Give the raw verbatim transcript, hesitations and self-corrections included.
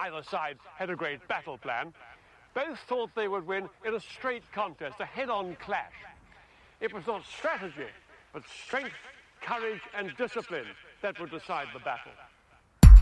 Neither side had a great battle plan. Both thought they would win in a straight contest, a head-on clash. It was not strategy, but strength, courage, and discipline that would decide the battle.